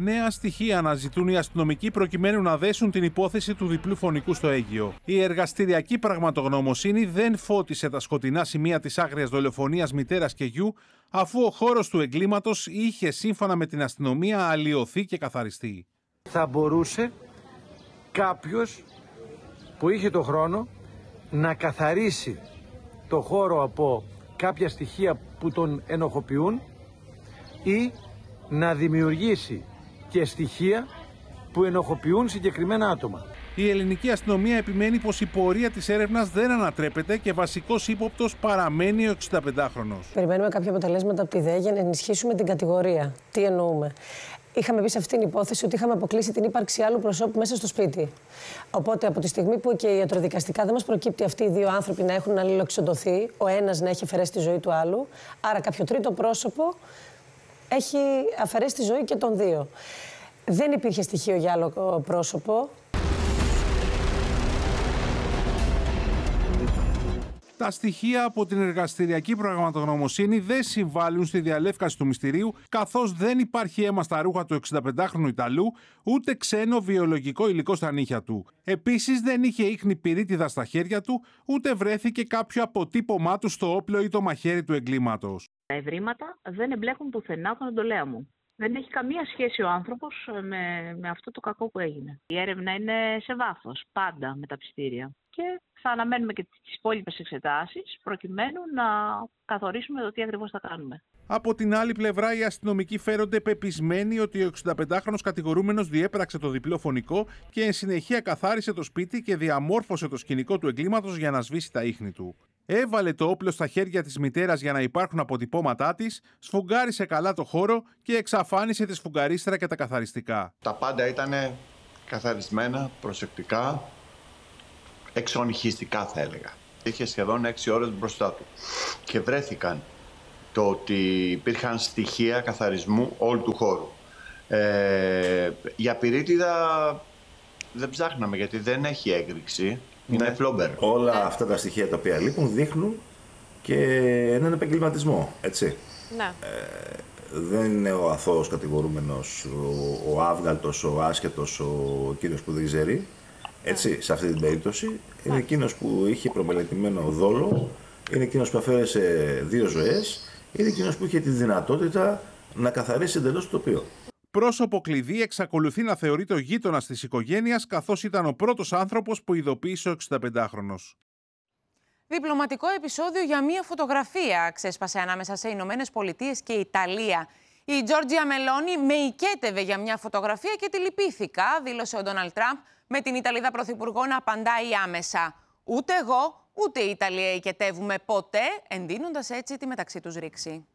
Νέα στοιχεία αναζητούν οι αστυνομικοί προκειμένου να δέσουν την υπόθεση του διπλού φωνικού στο Αίγυο. Η εργαστηριακή πραγματογνωμοσύνη δεν φώτισε τα σκοτεινά σημεία της άγριας δολοφονίας μητέρας και γιου, αφού ο χώρος του εγκλήματος είχε, σύμφωνα με την αστυνομία, αλλοιωθεί και καθαριστεί. Θα μπορούσε κάποιος που είχε το χρόνο να καθαρίσει το χώρο από κάποια στοιχεία που τον ενοχοποιούν ή να δημιουργήσει και στοιχεία που ενοχοποιούν συγκεκριμένα άτομα. Η ελληνική αστυνομία επιμένει πως η πορεία της έρευνας δεν ανατρέπεται και βασικός ύποπτος παραμένει ο 65χρονος. Περιμένουμε κάποια αποτελέσματα από τη ΔΕ για να ενισχύσουμε την κατηγορία. Τι εννοούμε? Είχαμε πει σε αυτήν την υπόθεση ότι είχαμε αποκλείσει την ύπαρξη άλλου προσώπου μέσα στο σπίτι. Οπότε, από τη στιγμή που και ιατροδικαστικά δεν μας προκύπτει αυτοί οι δύο άνθρωποι να έχουν αλληλοεξοντωθεί, ο ένας να έχει αφαιρέσει τη ζωή του άλλου, άρα κάποιο τρίτο πρόσωπο έχει αφαιρέσει τη ζωή και των δύο. Δεν υπήρχε στοιχείο για άλλο πρόσωπο. Τα στοιχεία από την εργαστηριακή πραγματογνωμοσύνη δεν συμβάλλουν στη διαλεύκαση του μυστηρίου, καθώς δεν υπάρχει αίμα στα ρούχα του 65χρονου Ιταλού, ούτε ξένο βιολογικό υλικό στα νύχια του. Επίσης, δεν είχε ίχνη πυρίτιδα στα χέρια του, ούτε βρέθηκε κάποιο αποτύπωμά του στο όπλο ή το μαχαίρι του εγκλήματος. Τα ευρήματα δεν εμπλέκουν πουθενά τον εντολέα μου. Δεν έχει καμία σχέση ο άνθρωπος με αυτό το κακό που έγινε. Η έρευνα είναι σε βάθος, πάντα με τα πιστήρια. Και θα αναμένουμε και τις υπόλοιπες εξετάσεις προκειμένου να καθορίσουμε το τι ακριβώς θα κάνουμε. Από την άλλη πλευρά, οι αστυνομικοί φέρονται πεπισμένοι ότι ο 65χρονος κατηγορούμενος διέπραξε το διπλό φωνικό και εν συνεχεία καθάρισε το σπίτι και διαμόρφωσε το σκηνικό του εγκλήματος για να σβήσει τα ίχνη του. Έβαλε το όπλο στα χέρια της μητέρας για να υπάρχουν αποτυπώματά της, σφουγγάρισε καλά το χώρο και εξαφάνισε τη σφουγγαρίστρα και τα καθαριστικά. Τα πάντα ήταν καθαρισμένα, προσεκτικά, εξονυχιστικά θα έλεγα. Είχε σχεδόν 6 ώρες μπροστά του και βρέθηκαν το ότι υπήρχαν στοιχεία καθαρισμού όλου του χώρου. Για πυρίτιδα δεν ψάχναμε γιατί δεν έχει έκρηξη. Είναι φλόμπερ. Όλα αυτά τα στοιχεία τα οποία λείπουν δείχνουν και έναν επαγγελματισμό, έτσι. Ναι. Δεν είναι ο αθώος κατηγορούμενος, ο άβγαλτος, ο άσχετος, ο κύριος που δεν ξέρει. Έτσι, σε αυτή την περίπτωση, είναι εκείνος που είχε προμελετημένο δόλο, είναι εκείνος που αφαίρεσε 2 ζωές, είναι εκείνος που είχε τη δυνατότητα να καθαρίσει εντελώς το τοπίο. Πρόσωπο κλειδί εξακολουθεί να θεωρείται ο γείτονας της οικογένειας, καθώς ήταν ο πρώτος άνθρωπος που ειδοποίησε ο 65χρονος. Διπλωματικό επεισόδιο για μία φωτογραφία ξέσπασε ανάμεσα σε Ηνωμένες Πολιτείες και Ιταλία. Η Τζόρτζια Μελόνι με οικέτευε για μια φωτογραφία και τη λυπήθηκα, δήλωσε ο Ντόναλντ Τραμπ, με την Ιταλίδα Πρωθυπουργό να απαντάει άμεσα. Ούτε εγώ, ούτε η Ιταλία οικετεύουμε ποτέ, εντείνοντας έτσι τη μεταξύ τους ρήξη.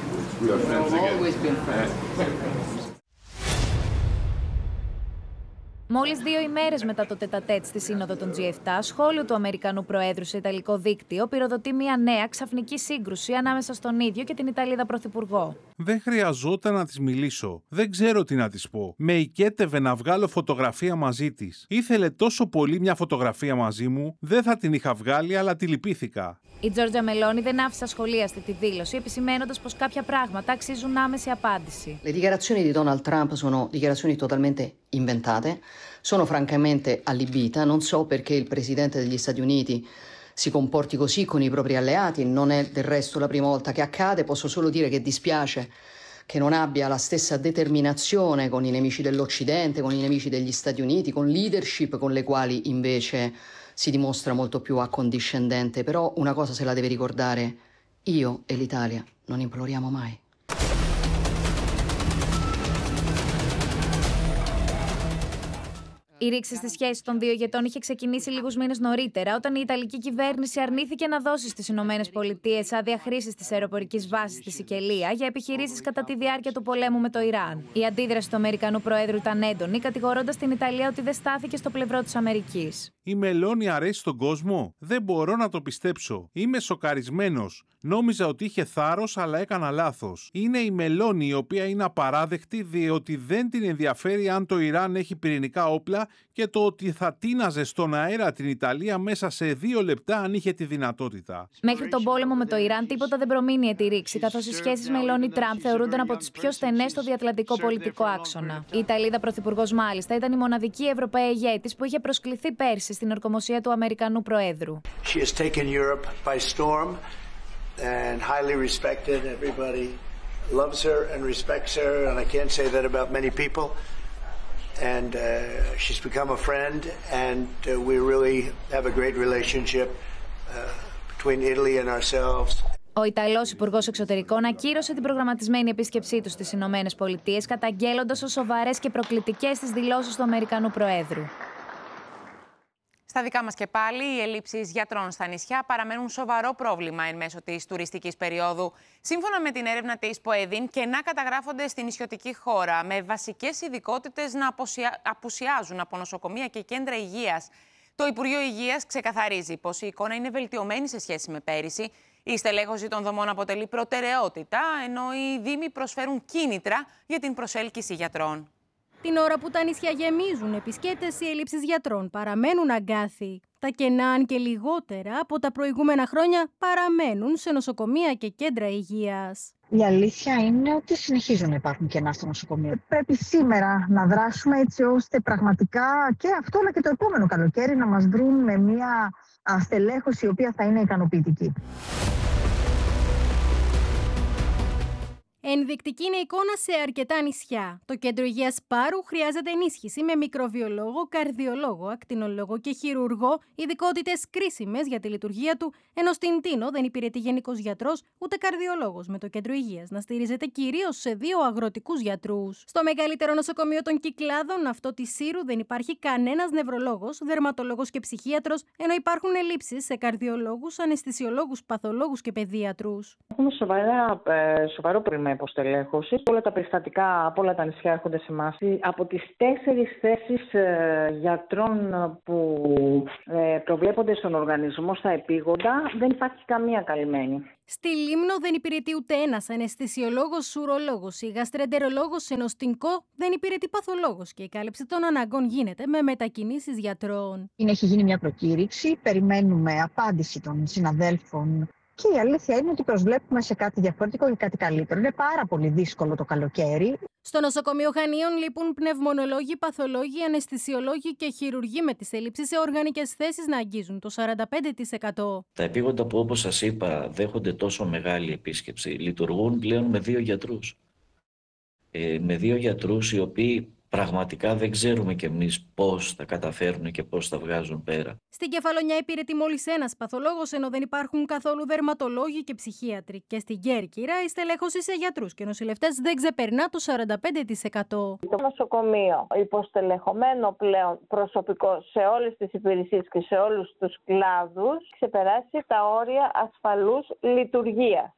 Μόλις 2 ημέρες μετά το τετατέτ στη σύνοδο των G7, σχόλιο του Αμερικανού Προέδρου σε ιταλικό δίκτυο πυροδοτεί μια νέα ξαφνική σύγκρουση ανάμεσα στον ίδιο και την Ιταλίδα Πρωθυπουργό. Δεν χρειαζόταν να της μιλήσω. Δεν ξέρω τι να της πω. Με οικέτευε να βγάλω φωτογραφία μαζί της. Ήθελε τόσο πολύ μια φωτογραφία μαζί μου, δεν θα την είχα βγάλει, αλλά τη λυπήθηκα. Η Τζόρτζια Μελόνι δεν άφησε ασχολίαστη τη δήλωση, επισημαίνοντας πως κάποια πράγματα αξίζουν άμεση απάντηση. Le dichiarazioni di Donald Trump sono dichiarazioni totalmente inventate. Sono francamente allibita. Non so perché il presidente degli Stati Uniti si comporti così con i propri alleati. Non è del resto la prima volta che accade. Posso solo dire che dispiace che non abbia la stessa determinazione con i nemici dell'Occidente, con i nemici degli Stati Uniti, con leadership con le quali invece si dimostra molto più accondiscendente. Però una cosa se la deve ricordare: io e l'Italia non imploriamo mai. Η ρήξη στη σχέση των δύο ηγετών είχε ξεκινήσει λίγους μήνες νωρίτερα, όταν η Ιταλική κυβέρνηση αρνήθηκε να δώσει στις Ηνωμένες Πολιτείες άδεια χρήσης της αεροπορικής βάσης στη Σικελία για επιχειρήσεις κατά τη διάρκεια του πολέμου με το Ιράν. Η αντίδραση του Αμερικανού Προέδρου ήταν έντονη, κατηγορώντας την Ιταλία ότι δεν στάθηκε στο πλευρό της Αμερικής. Η Μελόνι αρέσει στον κόσμο? Δεν μπορώ να το πιστέψω. Είμαι σοκαρισμένος. Νόμιζα ότι είχε θάρρος, αλλά έκανα λάθος. Είναι η Μελόνι η οποία είναι απαράδεκτη, διότι δεν την ενδιαφέρει αν το Ιράν έχει πυρηνικά όπλα και το ότι θα τίναζε στον αέρα την Ιταλία μέσα σε 2 λεπτά αν είχε τη δυνατότητα. Μέχρι τον πόλεμο με το Ιράν, τίποτα δεν προμείνει τη ρήξη, καθώς οι σχέσεις με Μελόνι Τραμπ θεωρούνταν από τις πιο στενές στο διατλαντικό πολιτικό άξονα. Η Ιταλίδα πρωθυπουργός, μάλιστα, ήταν η μοναδική Ευρωπαία ηγέτης που είχε προσκληθεί πέρσι στην ορκομοσία του Αμερικανού Προέδρου. And highly respected. Everybody loves her and respects her, and I can't say that about many people. And she's become a friend, and we really have a great relationship between Italy and ourselves. Ο Ιταλός Υπουργός Εξωτερικών ακύρωσε την προγραμματισμένη επίσκεψή του στις Ηνωμένες Πολιτείες, καταγγέλλοντας ως σοβαρές και προκλητικές τις δηλώσεις του Αμερικανού Προέδρου. Στα δικά μας και πάλι, οι ελλείψεις γιατρών στα νησιά παραμένουν σοβαρό πρόβλημα εν μέσω της τουριστικής περίοδου. Σύμφωνα με την έρευνα της ΠΟΕΔΗΝ, κενά καταγράφονται στη νησιωτική χώρα, με βασικές ειδικότητες να απουσιάζουν από νοσοκομεία και κέντρα υγείας. Το Υπουργείο Υγείας ξεκαθαρίζει πως η εικόνα είναι βελτιωμένη σε σχέση με πέρυσι. Η στελέχωση των δομών αποτελεί προτεραιότητα, ενώ οι δήμοι προσφέρουν κίνητρα για την προσέλκυση γιατρών. Την ώρα που τα νησιά γεμίζουν επισκέπτες, οι ελλείψεις γιατρών παραμένουν αγκάθι. Τα κενά, αν και λιγότερα από τα προηγούμενα χρόνια, παραμένουν σε νοσοκομεία και κέντρα υγείας. Η αλήθεια είναι ότι συνεχίζουν να υπάρχουν κενά στο νοσοκομείο. Πρέπει σήμερα να δράσουμε έτσι ώστε πραγματικά και αυτό αλλά και το επόμενο καλοκαίρι να μας βρουν με μια στελέχωση η οποία θα είναι ικανοποιητική. Ενδεικτική είναι η εικόνα σε αρκετά νησιά. Το κέντρο υγείας Πάρου χρειάζεται ενίσχυση με μικροβιολόγο, καρδιολόγο, ακτινολόγο και χειρουργό, ειδικότητες κρίσιμες για τη λειτουργία του, ενώ στην Τίνο δεν υπηρετεί γενικός γιατρός ούτε καρδιολόγος, με το κέντρο υγείας να στηρίζεται κυρίως σε 2 αγροτικούς γιατρούς. Στο μεγαλύτερο νοσοκομείο των Κυκλάδων, αυτό της Σύρου, δεν υπάρχει κανένας νευρολόγος, δερματολόγος και ψυχίατρος, ενώ υπάρχουν ελλείψεις σε καρδιολόγους, αναισθησιολόγους, παθολόγους και παιδίατρους. Έχουμε σοβαρό πρόβλημα υποστελέχωσης. Όλα τα περιστατικά από όλα τα νησιά έρχονται σε εμάς. Από τις 4 θέσεις γιατρών που προβλέπονται στον οργανισμό στα επίγοντα, δεν υπάρχει καμία καλυμμένη. Στη Λίμνο δεν υπηρετεί ούτε ένας αναισθησιολόγος, ουρολόγος ή γαστρεντερολόγος, ενώ στην ΚΟ δεν υπηρετεί παθολόγος και η κάλυψη των αναγκών γίνεται με μετακινήσεις γιατρών. Έχει γίνει μια προκήρυξη, περιμένουμε απάντηση των συναδέλφων. Και η αλήθεια είναι ότι προσβλέπουμε σε κάτι διαφορετικό και κάτι καλύτερο. Είναι πάρα πολύ δύσκολο το καλοκαίρι. Στο νοσοκομείο Χανίων λείπουν πνευμονολόγοι, παθολόγοι, αναισθησιολόγοι και χειρουργοί, με τις ελλείψεις σε οργανικές θέσεις να αγγίζουν το 45%. Τα επίγοντα που, όπως σας είπα, δέχονται τόσο μεγάλη επίσκεψη, λειτουργούν πλέον με 2 γιατρούς. Με 2 γιατρούς οι οποίοι πραγματικά δεν ξέρουμε κι εμείς πώς θα καταφέρουν και πώς θα βγάζουν πέρα. Στην Κεφαλονιά υπηρετεί μόλις ένας παθολόγος, ενώ δεν υπάρχουν καθόλου δερματολόγοι και ψυχίατροι. Και στην Κέρκυρα η στελέχωση σε γιατρούς και νοσηλευτές δεν ξεπερνά το 45%. Το νοσοκομείο υποστελεχωμένο πλέον προσωπικό σε όλες τις υπηρεσίες και σε όλους τους κλάδους ξεπεράσει τα όρια ασφαλούς λειτουργίας.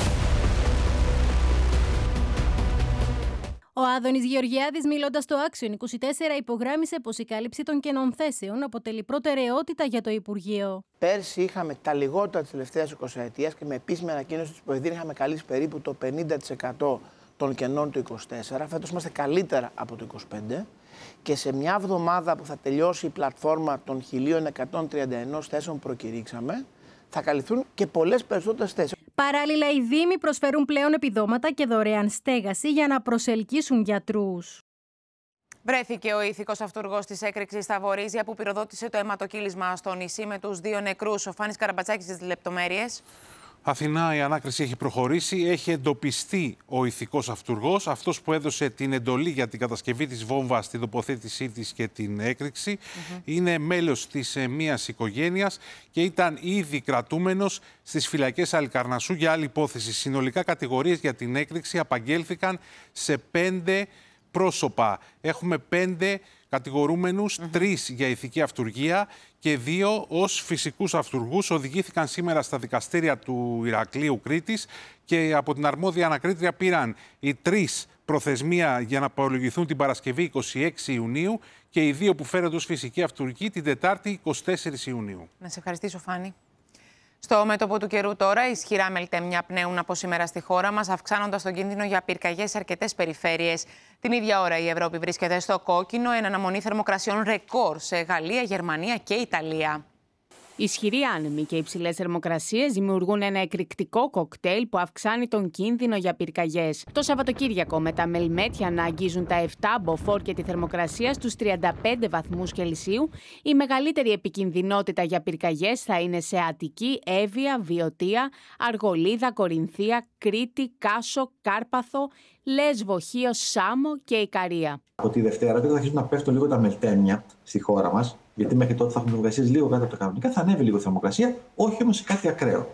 Ο Άδωνης Γεωργιάδης, μιλώντας στο Άξιον 24, υπογράμμισε πως η κάλυψη των κενών θέσεων αποτελεί προτεραιότητα για το Υπουργείο. Πέρσι είχαμε τα λιγότερα της τελευταίας 20ετίας και με επίσημη ανακοίνωση της ΠΟΕΔΗΝ είχαμε καλύψει περίπου το 50% των κενών του 24. Φέτος είμαστε καλύτερα από το 25. Και σε μια εβδομάδα που θα τελειώσει η πλατφόρμα των 1.131 θέσεων που προκηρύξαμε, θα καλυφθούν και πολλές περισσότερες θέσεις. Παράλληλα, οι δήμοι προσφέρουν πλέον επιδόματα και δωρεάν στέγαση για να προσελκύσουν γιατρούς. Βρέθηκε ο ηθικός αυτούργος της έκρηξης στα Βορίζια που πυροδότησε το αιματοκύλισμα στο νησί με τους 2 νεκρούς. Ο Φάνης Καραμπατσάκης στις λεπτομέρειες. Αθηνά, η ανάκριση έχει προχωρήσει. Έχει εντοπιστεί ο ηθικός αυτούργος, αυτός που έδωσε την εντολή για την κατασκευή της βόμβας, την τοποθέτησή της και την έκρηξη. Είναι μέλος της μίας οικογένειας και ήταν ήδη κρατούμενος στις φυλακές Αλικαρνασσού για άλλη υπόθεση. Συνολικά κατηγορίες για την έκρηξη απαγγέλθηκαν σε 5 πρόσωπα. Έχουμε 5 κατηγορούμενους, 3 για ηθική αυτουργία και 2 ως φυσικούς αυτουργούς. Οδηγήθηκαν σήμερα στα δικαστήρια του Ηρακλείου Κρήτης και από την αρμόδια ανακρίτρια πήραν οι 3 προθεσμία για να απολογηθούν την Παρασκευή 26 Ιουνίου και οι 2 που φέρονται ως φυσική αυτουργοί την Τετάρτη 24 Ιουνίου. Να σε ευχαριστήσω, Φάνη. Στο μέτωπο του καιρού τώρα, ισχυρά μελτέμια πνέουν από σήμερα στη χώρα μας, αυξάνοντας τον κίνδυνο για πυρκαγιές σε αρκετές περιφέρειες. Την ίδια ώρα η Ευρώπη βρίσκεται στο κόκκινο, εν αναμονή θερμοκρασιών ρεκόρ σε Γαλλία, Γερμανία και Ιταλία. Ισχυροί άνεμοι και υψηλές θερμοκρασίες δημιουργούν ένα εκρηκτικό κοκτέιλ που αυξάνει τον κίνδυνο για πυρκαγιές. Το Σαββατοκύριακο, με τα μελμέτια να αγγίζουν τα 7 μποφόρ και τη θερμοκρασία στους 35 βαθμούς Κελσίου, η μεγαλύτερη επικινδυνότητα για πυρκαγιές θα είναι σε Αττική, Εύβοια, Βιωτία, Αργολίδα, Κορινθία, Κρήτη, Κάσο, Κάρπαθο, Λέσβο, Χίο, Σάμο και Ικαρία. Από τη Δευτέρα θα αρχίσουν να πέφτουν λίγο τα μελτέμια στη χώρα μας, γιατί μέχρι τότε θα έχουμε θερμοκρασίες λίγο κάτω από τα κανονικά, θα ανέβει λίγο η θερμοκρασία, όχι όμως σε κάτι ακραίο.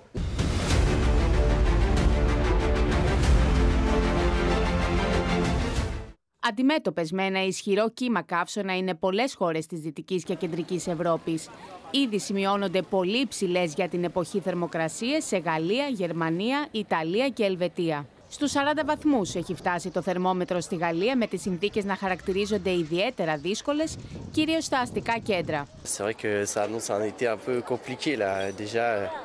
Αντιμέτωπες με ένα ισχυρό κύμα καύσωνα είναι πολλές χώρες της Δυτικής και Κεντρικής Ευρώπης. Ήδη σημειώνονται πολύ υψηλές για την εποχή θερμοκρασίες σε Γαλλία, Γερμανία, Ιταλία και Ελβετία. Στους 40 βαθμούς έχει φτάσει το θερμόμετρο στη Γαλλία, με τις συνθήκες να χαρακτηρίζονται ιδιαίτερα δύσκολες, κυρίως στα αστικά κέντρα. C'est vrai que ça annonce un été un peu compliqué là. Déjà,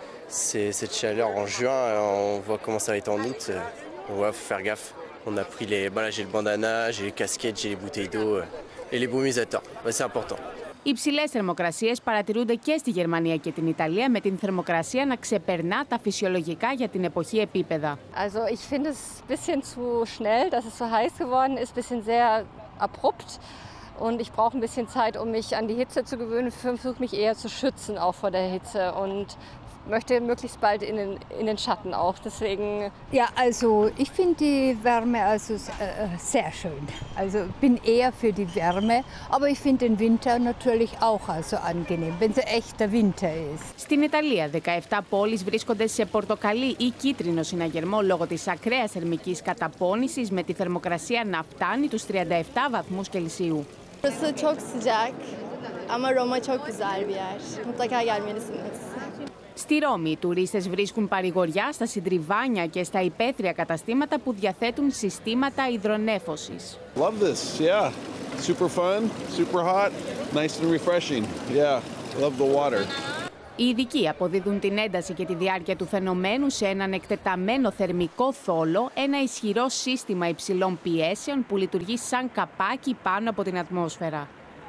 cette chaleur en juin, on voit comment ça va être en août. Ouais, faut faire gaffe. On a pris les, voilà, j'ai le bandana, j'ai les casquettes, j'ai les bouteilles d'eau et les brumisateurs. C'est important. Οι υψηλές θερμοκρασίες παρατηρούνται και στη Γερμανία και την Ιταλία, με την θερμοκρασία να ξεπερνά τα φυσιολογικά για την εποχή επίπεδα. Also ich finde es ein bisschen zu schnell, dass es so heiß geworden ist, ein bisschen sehr abrupt. Und ich brauche ein bisschen Zeit, um mich an die Hitze zu gewöhnen. Ich versuche mich eher zu schützen auch vor der Hitze und möchte möglichst bald in den Schatten auch. Deswegen. Ja, also ich finde die Wärme also sehr schön. Also bin eher für die Wärme, aber ich finde den Winter natürlich auch also angenehm, wenn es ein echter Winter ist. Στην Ιταλία, 17 πόλεις βρίσκονται σε πορτοκαλί ή κίτρινο συναγερμό λόγω της ακραίας θερμικής καταπώνησης, με τη θερμοκρασία να φτάνει τους 37 βαθμούς Κελσίου. Burası çok sıcak ama Roma çok güzel bir yer. Mutlaka gelmelisiniz. Στη Ρώμη, οι τουρίστες βρίσκουν παρηγοριά στα συντριβάνια και στα υπαίθρια καταστήματα που διαθέτουν συστήματα υδρονέφωσης. Love this, yeah. Super fun, super hot, nice and refreshing. Yeah, love the water. Οι ειδικοί αποδίδουν την ένταση και τη διάρκεια του φαινομένου σε έναν εκτεταμένο θερμικό θόλο, ένα ισχυρό σύστημα υψηλών πιέσεων που λειτουργεί σαν καπάκι πάνω από την ατμόσφαιρα.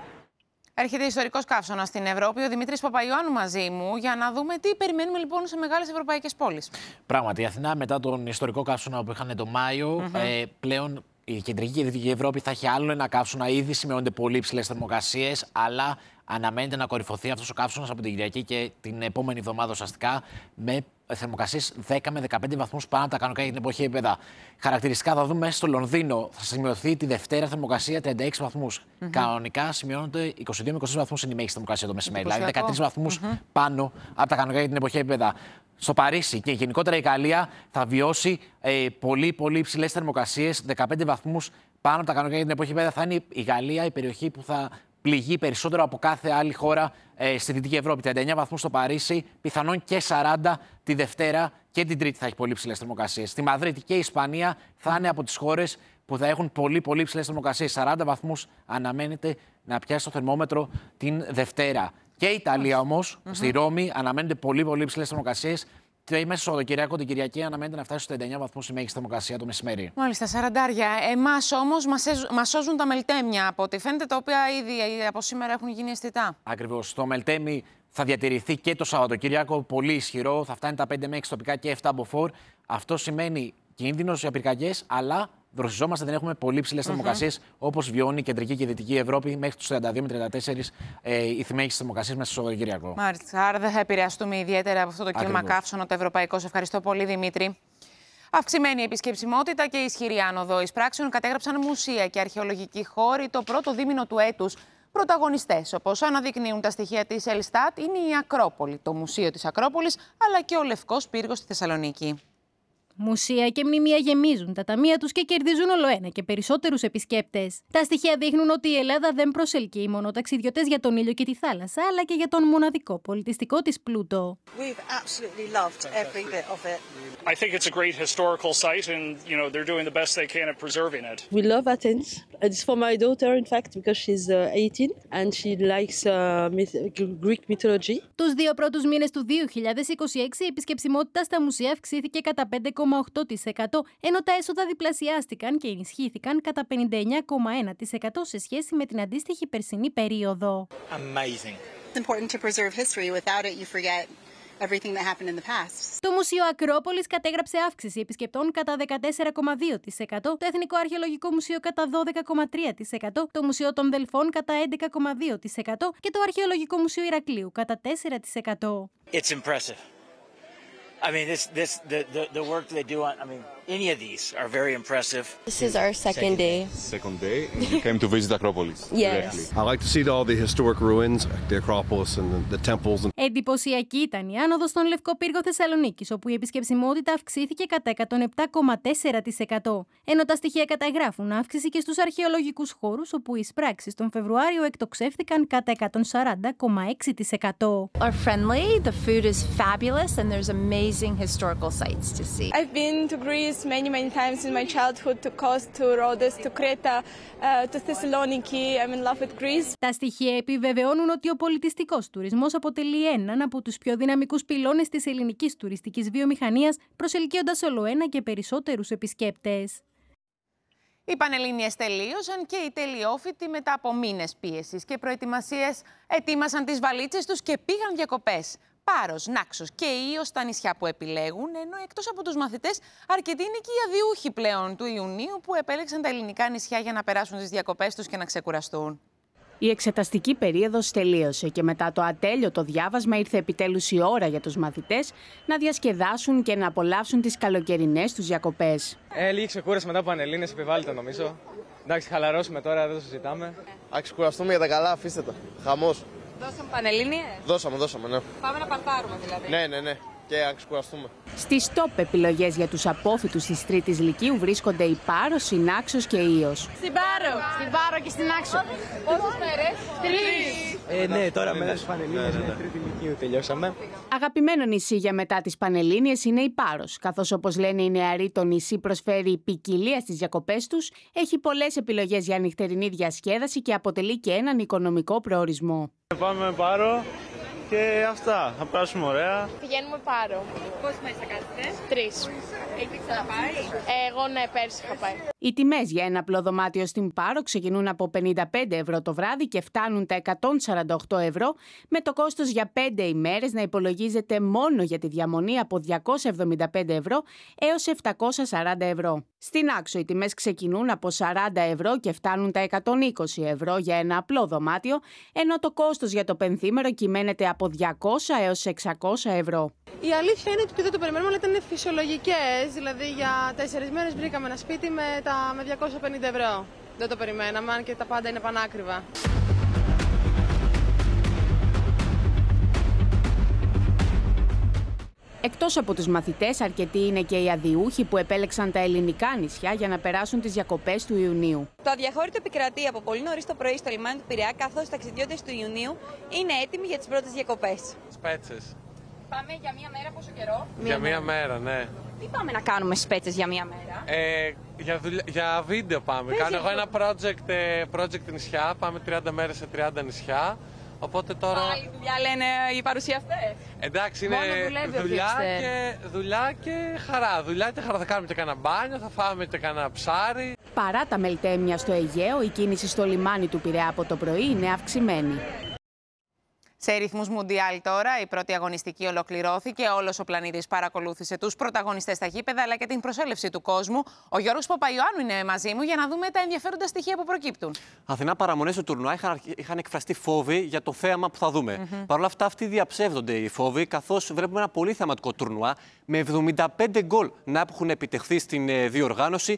Έρχεται ιστορικός καύσωνας στην Ευρώπη. Ο Δημήτρης Παπαϊωάννου μαζί μου για να δούμε τι περιμένουμε λοιπόν σε μεγάλες ευρωπαϊκές πόλεις. Πράγματι, η Αθηνά μετά τον ιστορικό καύσωνα που είχαν τον Μάιο, πλέον η κεντρική και η δυτική Ευρώπη θα έχει άλλο ένα καύσωνα. Ήδη σημειώνονται πολύ υψηλές θερμοκρασίες, αλλά αναμένεται να κορυφωθεί αυτός ο καύσωνας από την Κυριακή και την επόμενη εβδομάδα ουσιαστικά, με θερμοκρασίες 10 με 15 βαθμούς πάνω από τα κανονικά για την εποχή επίπεδα. Χαρακτηριστικά θα δούμε στο Λονδίνο, θα σημειωθεί τη Δευτέρα θερμοκρασία 36 βαθμούς. Κανονικά σημειώνονται 22 με 23 βαθμούς είναι η μέγιστη θερμοκρασία το μεσημέρι. Δηλαδή 13 βαθμούς πάνω από τα κανονικά για την εποχή επίπεδα. Στο Παρίσι και γενικότερα η Γαλλία θα βιώσει πολύ υψηλές θερμοκρασίες, 15 βαθμούς πάνω από τα κανονικά για την εποχή επίπεδα. Θα είναι η Γαλλία η περιοχή που θα πληγεί περισσότερο από κάθε άλλη χώρα στη Δυτική Ευρώπη. 39 βαθμούς στο Παρίσι, πιθανόν και 40 τη Δευτέρα και την Τρίτη θα έχει πολύ ψηλές θερμοκρασίες. Στη Μαδρίτη και η Ισπανία θα είναι από τις χώρες που θα έχουν πολύ ψηλές θερμοκρασίες. 40 βαθμούς αναμένεται να πιάσει το θερμόμετρο την Δευτέρα. Και η Ιταλία όμως, στη Ρώμη, αναμένεται πολύ ψηλές θερμοκρασίες. Και μέσα στο Σαββατοκύριακο, την Κυριακή, αναμένεται να φτάσει στους 39 βαθμούς η μέγιστη θερμοκρασία το μεσημέρι. Μάλιστα, 40. Εμάς όμως μας σώζουν τα μελτέμια από ό,τι φαίνεται, τα οποία ήδη από σήμερα έχουν γίνει αισθητά. Ακριβώς. Το μελτέμι θα διατηρηθεί και το Σαββατοκύριακο, πολύ ισχυρό. Θα φτάνει τα 5 με 6 τοπικά και 7 μποφόρ. Αυτό σημαίνει κίνδυνος για πυρκαγιές, αλλά δροσιζόμαστε, δεν έχουμε πολύ ψηλές θερμοκρασίες όπως βιώνει η κεντρική και η δυτική Ευρώπη, μέχρι τους 32 με 34 οι μέγιστες θερμοκρασίες μέσα στο Σαββατοκύριακο. Μάλιστα. Άρα δεν θα επηρεαστούμε ιδιαίτερα από αυτό το κύμα καύσωνο το ευρωπαϊκό. Σε ευχαριστώ πολύ, Δημήτρη. Αυξημένη επισκεψιμότητα και ισχυρή άνοδο εισπράξεων κατέγραψαν μουσεία και αρχαιολογικοί χώροι το πρώτο δίμηνο του έτους. Πρωταγωνιστές, όπως αναδεικνύουν τα στοιχεία της Ελστάτ, είναι η Ακρόπολη, το Μουσείο της Ακρόπολης, αλλά και ο Λευκός Πύργος στη Θεσσαλονίκη. Μουσεία και μνημεία γεμίζουν τα ταμεία τους και κερδίζουν όλο ένα και περισσότερους επισκέπτες. Τα στοιχεία δείχνουν ότι η Ελλάδα δεν προσελκύει μόνο ταξιδιώτες για τον ήλιο και τη θάλασσα, αλλά και για τον μοναδικό πολιτιστικό της πλούτο. I think it's a great historical site and, you know, they're doing the best they can at preserving it. We love Athens. It's for my daughter, in fact, because she's 18 and she likes Greek mythology. Τους 2 πρώτους μήνες του 2026 η επισκεψιμότητα στα μουσεία αυξήθηκε κατά 5,8%, ενώ τα έσοδα διπλασιάστηκαν και ενισχύθηκαν κατά 59,1% σε σχέση με την αντίστοιχη περσινή περίοδο. Amazing. It's important to preserve history. Without it, you forget everything that happened in the past. Το Μουσείο Ακρόπολης κατέγραψε αύξηση επισκεπτών κατά 14,2%, το Εθνικό Αρχαιολογικό Μουσείο κατά 12,3%, το Μουσείο των Δελφών κατά 11,2% και το Αρχαιολογικό Μουσείο Ηρακλείου κατά 4%. It's impressive. I mean, the work they do on, I mean, any of these are very impressive. This is our second day. Second day, and you came to visit Acropolis. Yes. Directly. I like to see all the historic ruins, the Acropolis and the temples. Εντυπωσιακή ήταν η άνοδος στον Λευκό Πύργο Θεσσαλονίκης, όπου η επισκεψιμότητα αυξήθηκε κατά 107,4%, ενώ τα στοιχεία καταγράφουν αύξηση και στους αρχαιολογικούς χώρους, όπου οι εισπράξεις τον Φεβρουάριο εκτοξεύθηκαν κατά 140,6%. Are friendly, the food is fabulous, and there's amazing historical sites to see. I've been to Greece many times in my childhood, to Kos, to Rhodes, to Creta, to Thessaloniki. I'm in love with Greece. Τα στοιχεία επιβεβαιώνουν ότι ο πολιτιστικός τουρισμός αποτελεί έναν από τους πιο δυναμικούς πυλώνες της ελληνικής τουριστικής βιομηχανίας, προσελκύοντας ολοένα και περισσότερους επισκέπτες. Οι Πανελλήνιες τελείωσαν και οι τελειόφοιτοι μετά από μήνες πίεσης και προετοιμασίες ετοίμασαν τις βαλίτσες τους και πήγαν διακοπές. Πάρος, Νάξος και Ήος στα νησιά που επιλέγουν, ενώ εκτός από τους μαθητές, αρκετοί είναι και οι αδιούχοι πλέον του Ιουνίου που επέλεξαν τα ελληνικά νησιά για να περάσουν τις διακοπές τους και να ξεκουραστούν. Η εξεταστική περίοδος τελείωσε και μετά το ατέλειωτο διάβασμα ήρθε επιτέλους η ώρα για τους μαθητές να διασκεδάσουν και να απολαύσουν τις καλοκαιρινές τους διακοπές. Λίγη ξεκούραση μετά από Πανελλήνιες επιβάλλεται νομίζω. Εντάξει, χαλαρώσουμε τώρα, δεν το συζητάμε. Α, ξεκουραστούμε για τα καλά, αφήστε τα. Χαμός. Δώσαμε Πανελλήνιες. Δώσαμε, ναι. Πάμε να παρτάρουμε δηλαδή. Ναι. Και να ξεκουραστούμε. Στις top επιλογές για τους απόφοιτους της Τρίτης Λυκείου βρίσκονται η Πάρος, η Νάξος και η Ήος. Στην Πάρο και στην Νάξο. Πόσες μέρες? 3. Ναι, τώρα μετά τις Πανελλήνιες, Τρίτη Λυκείου τελειώσαμε. Αγαπημένο νησί για μετά τις Πανελλήνιες είναι η Πάρος, καθώς όπως λένε οι νεαροί το νησί προσφέρει ποικιλία στις διακοπές τους, έχει πολλές επιλογές για νυχτερινή διασκέδαση και αποτελεί και έναν οικονομικό προορισμό. Πάμε Πάρο. Και αυτά, θα περάσουμε ωραία. Πηγαίνουμε Πάρο. Πόσες μέρες θα κάνετε? 3. Έχετε ξαναπάει? Εγώ ναι, πέρσι είχα πάει. Οι τιμές για ένα απλό δωμάτιο στην Πάρο ξεκινούν από 55 ευρώ το βράδυ και φτάνουν τα 148 ευρώ, με το κόστος για 5 ημέρες να υπολογίζεται μόνο για τη διαμονή από 275 ευρώ έως 740 ευρώ. Στην Άξο οι τιμές ξεκινούν από 40 ευρώ και φτάνουν τα 120 ευρώ για ένα απλό δωμάτιο, ενώ το κόστος για το πενθήμερο κυμαίνεται από 200 έως 600 ευρώ. Η αλήθεια είναι ότι δεν το περιμένουμε, αλλά ήταν φυσιολογικές. Δηλαδή για 4 μέρες βρήκαμε ένα σπίτι με 250 ευρώ. Δεν το περιμέναμε, αν και τα πάντα είναι πανάκριβα. Εκτός από τους μαθητές, αρκετοί είναι και οι αδιούχοι που επέλεξαν τα ελληνικά νησιά για να περάσουν τις διακοπές του Ιουνίου. Το αδιαχώρητο επικρατεί από πολύ νωρίς το πρωί στο λιμάνι του Πειραιά, καθώς οι ταξιδιώτες του Ιουνίου είναι έτοιμοι για τις πρώτες διακοπές. Σπέτσες. Πάμε για μία μέρα, πόσο καιρό? Για μία μέρα, ναι. Τι πάμε να κάνουμε στις Σπέτσες για μία μέρα? Για βίντεο πάμε. Κάνω εγώ ένα project νησιά, πάμε 30 μέρες σε 30 νησιά. Οπότε τώρα... Πάλι δουλειά λένε οι παρουσιαστές. Εντάξει, είναι δουλειά και χαρά. Δουλειά και χαρά. Θα κάνουμε και κανένα μπάνιο, θα φάμε και κανένα ψάρι. Παρά τα μελτέμια στο Αιγαίο, η κίνηση στο λιμάνι του Πειραιά από το πρωί είναι αυξημένη. Σε ρυθμούς Μουντιάλ τώρα, η πρώτη αγωνιστική ολοκληρώθηκε. Όλος ο πλανήτης παρακολούθησε τους πρωταγωνιστές στα γήπεδα, αλλά και την προσέλευση του κόσμου. Ο Γιώργος Παπαϊωάννου είναι μαζί μου για να δούμε τα ενδιαφέροντα στοιχεία που προκύπτουν. Αθηνά, παραμονές του τουρνουά είχαν εκφραστεί φόβοι για το θέαμα που θα δούμε. Παρ' όλα αυτά, αυτοί διαψεύδονται οι φόβοι, καθώς βλέπουμε ένα πολύ θεαματικό τουρνουά με 75 γκολ να έχουν επιτευχθεί στην διοργάνωση.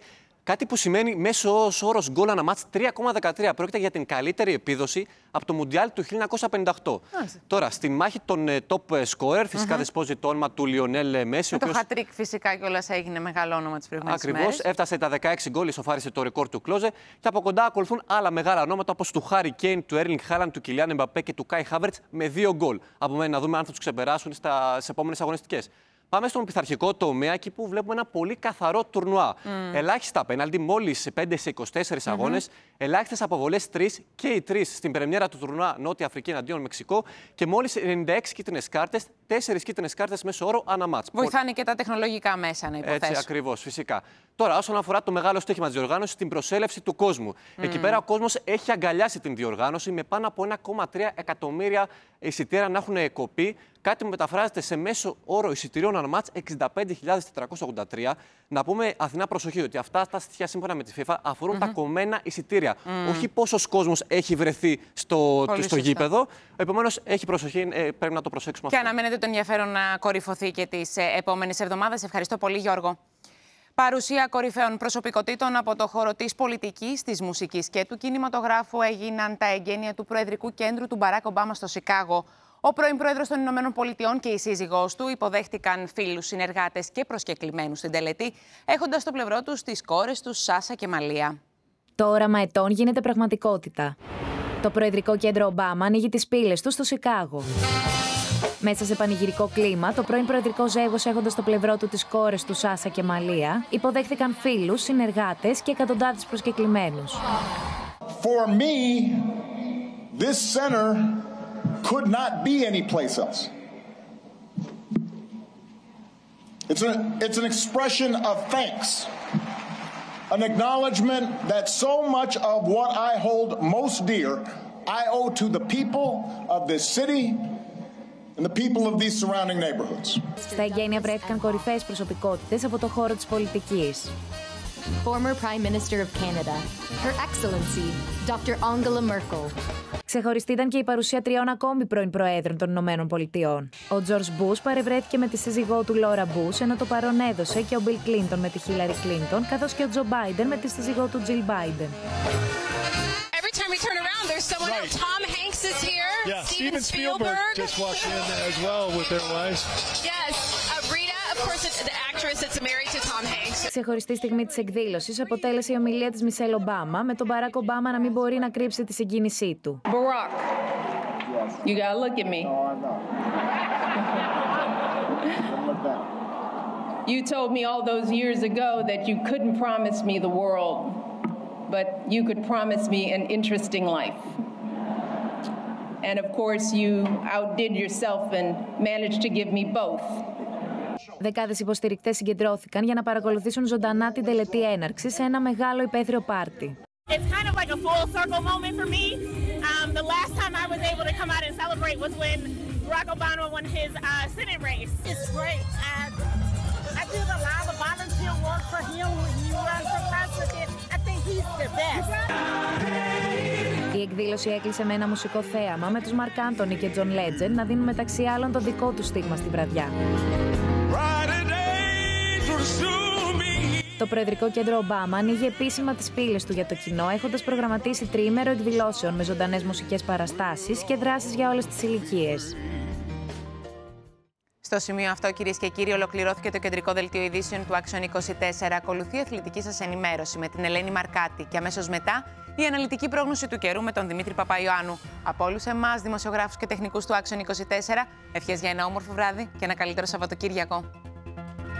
Κάτι που σημαίνει μέσο όρος γκολ ανά μάτς 3,13. Πρόκειται για την καλύτερη επίδοση από το Μουντιάλ του 1958. Τώρα, στην μάχη των top scorer, φυσικά δεσπόζει το όνομα του Λιονέλ Μέση. Με το hat-trick φυσικά κιόλας έγινε μεγάλο όνομα τις προηγούμενες μέρες. Ακριβώς, έφτασε τα 16 γκολ, ισοφάρισε το ρεκόρ του Κλόζε. Και από κοντά ακολουθούν άλλα μεγάλα ονόματα όπως του Χάρι Κέιν, του Έρλινγκ Χάλαντ, του Κιλιάν Εμπαπέ και του Κάι Χάβερτς με 2 γκολ. Από μένα να δούμε αν θα τους ξεπεράσουν στις επόμενες αγωνιστικές. Πάμε στον πειθαρχικό τομέα, εκεί που βλέπουμε ένα πολύ καθαρό τουρνουά. Ελάχιστα πέναλτι, μόλις 5 σε 24 αγώνες. Ελάχιστες αποβολές 3 και οι 3 στην πρεμιέρα του τουρνουά Νότια Αφρική εναντίον Μεξικό. Και μόλις 96 κίτρινες κάρτες, 4 κίτρινες κάρτες μέσω όρο ανά μάτς. Βοηθάνε και τα τεχνολογικά μέσα, να υποθέσω. Έτσι, ακριβώς, φυσικά. Τώρα, όσον αφορά το μεγάλο στοίχημα της διοργάνωσης, την προσέλευση του κόσμου. Εκεί πέρα ο κόσμος έχει αγκαλιάσει την διοργάνωση με πάνω από 1,3 εκατομμύρια εισιτήρια να έχουν κοπεί. Κάτι που μεταφράζεται σε μέσο όρο εισιτηρίων ανά μάτς 65.483. Να πούμε, Αθηνά, προσοχή, ότι αυτά τα στοιχεία σύμφωνα με τη FIFA αφορούν τα κομμένα εισιτήρια. Όχι πόσος κόσμος έχει βρεθεί στο γήπεδο. Επομένως, έχει προσοχή, πρέπει να το προσέξουμε και αυτό. Και αναμένεται το ενδιαφέρον να κορυφωθεί και τις επόμενες εβδομάδες. Ευχαριστώ πολύ, Γιώργο. Παρουσία κορυφαίων προσωπικότητων από το χώρο της πολιτικής, της μουσικής και του κινηματογράφου έγιναν τα εγγένεια του Προεδρικού Κέντρου του Μπαράκ Ομπάμα στο Σικάγο. Ο πρώην Πρόεδρος των Ηνωμένων Πολιτειών και η σύζυγός του υποδέχτηκαν φίλους, συνεργάτες και προσκεκλημένους στην τελετή, έχοντας στο πλευρό τους τις κόρες τους Σάσα και Μαλία. Το όραμα ετών γίνεται πραγματικότητα. Το Προεδρικό Κέντρο Ομπάμα ανοίγει τις πύλες του στο Σικάγο. Μέσα σε πανηγυρικό κλίμα, το πρώην προεδρικό ζεύγος, έχοντας στο πλευρό του τις κόρες του Σάσα και Μαλία, υποδέχθηκαν φίλους, συνεργάτες και εκατοντάδες προσκεκλημένους. For me, this center could not be anyplace else. It's an expression of thanks, an acknowledgement that so much of what I hold most dear, I owe to the people of this city and the people of these surrounding neighborhoods. Στα εγγένεια βρέθηκαν κορυφαίες προσωπικότητες από το χώρο της πολιτικής. Former Prime Minister of Canada, Her Excellency, Dr. Angela Merkel. Ξεχωριστή ήταν και η παρουσία 3 ακόμη πρώην Προέδρων των Ηνωμένων Πολιτειών. Ο Τζορτζ Μπούς παρευρέθηκε με τη σύζυγό του Λόρα Μπούς, ενώ το παρόν έδωσε και ο Μπιλ Κλίντον με τη Χίλαρη Κλίντον, καθώς και ο Τζο Μπάιντεν με τη σύζυγό του Τζιλ Μπάιντεν. Every time we turn around, there's someone else. Tom Hanks is here. Yeah, Steven Spielberg just walked in as well with their wives. Yes, Rita, of course, the actress that's married to Tom Hanks. Ξεχωριστή στιγμή της εκδήλωσης αποτέλεσε η ομιλία της Μισελ Ομπάμα, με τον Μπαράκ Ομπάμα να μην μπορεί να κρύψει τη συγκίνησή του. Barack, you gotta look at me. You told me all those years ago that you couldn't promise me the world, but you could promise me an interesting life. And of course, you outdid yourself and managed to give me both. Δεκάδες υποστηρικτές συγκεντρώθηκαν για να παρακολουθήσουν ζωντανά την τελετή έναρξη σε ένα μεγάλο υπαίθριο πάρτι. It's kind of like a full circle moment for me. The last time I was able to come out and celebrate was when Barack Obama won his Senate race. It's great. I did a lot of volunteer work for him when he runs for president. I think he's the best. Η εκδήλωση έκλεισε με ένα μουσικό θέαμα με τους Μαρκ Άντονι και Τζον Λέτζεντ να δίνουν μεταξύ άλλων το δικό του στίγμα στη βραδιά. Το Προεδρικό Κέντρο Ομπάμα ανοίγει επίσημα τις πύλες του για το κοινό, έχοντας προγραμματίσει τριήμερο εκδηλώσεων με ζωντανές μουσικές παραστάσεις και δράσεις για όλες τις ηλικίες. Στο σημείο αυτό, κυρίες και κύριοι, ολοκληρώθηκε το κεντρικό δελτίο ειδήσεων του Action 24. Ακολουθεί η αθλητική σας ενημέρωση με την Ελένη Μαρκάτη και αμέσως μετά η αναλυτική πρόγνωση του καιρού με τον Δημήτρη Παπαϊωάννου. Από όλους εμάς, δημοσιογράφους και τεχνικούς του Action 24, ευχές για ένα όμορφο βράδυ και ένα καλύτερο Σαββατοκύριακο.